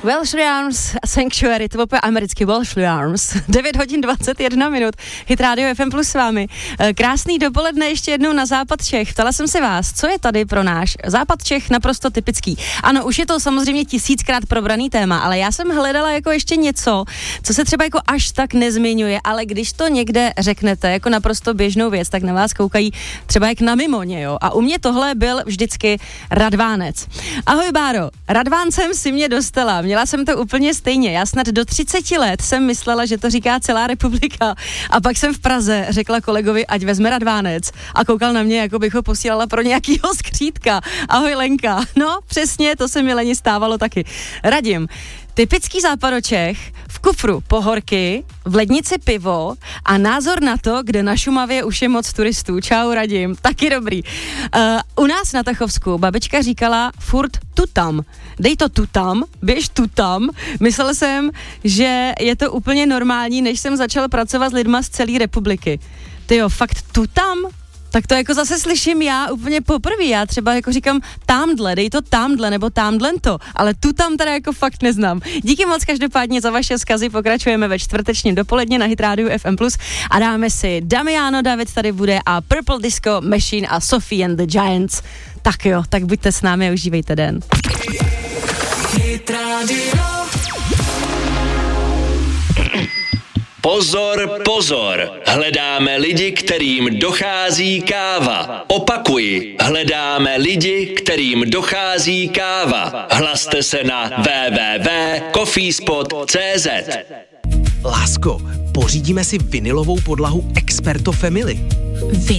Welsh Arms Sanctuary, to bylo americky Welsh Arms. 9 hodin 21 minut. Hit Radio FM Plus s vámi. Krásný dopoledne ještě jednou na západ Čech. Ptala jsem se vás, co je tady pro náš západ Čech naprosto typický. Ano, už je to samozřejmě 1000krát probraný téma, ale já jsem hledala jako ještě něco, co se třeba jako až tak nezmiňuje, ale když to někde řeknete jako naprosto běžnou věc, tak na vás koukají třeba jak na mimoně, jo. A u mě tohle byl vždycky Radvánec. Ahoj Báro, Radváncem si mě dostala. Měla jsem to úplně stejně. Já snad do 30 let jsem myslela, že to říká celá republika. A pak jsem v Praze řekla kolegovi, ať vezme Radvánec. A koukal na mě, jako bych ho posílala pro nějakýho skřítka. Ahoj Lenka. No, přesně, to se mi leni stávalo taky. Radim. Typický Západočech, v kufru pohorky, v lednici pivo a názor na to, kde na Šumavě už je moc turistů. Čau Radim, taky dobrý. U nás na Tachovsku babička říkala furt tu tam. Dej to tu tam, běž tu tam. Myslel jsem, že je to úplně normální, než jsem začal pracovat s lidma z celé republiky. Tyjo, fakt tu tam? Tak to jako zase slyším já úplně poprvé. Já třeba jako říkám tamdle, dej to tamdle nebo tamdlento, ale tu tam teda jako fakt neznám. Díky moc každopádně za vaše vzkazy, pokračujeme ve čtvrtečním dopoledně na Hit Radio FM Plus a dáme si Damiano, David tady bude a Purple Disco Machine a Sophie and the Giants. Tak jo, tak buďte s námi a užívejte den. Hit Radio. Pozor, pozor, hledáme lidi, kterým dochází káva. Opakuji, hledáme lidi, kterým dochází káva. Hlaste se na www.coffeespot.cz. Lásko, pořídíme si vinilovou podlahu Experto Family.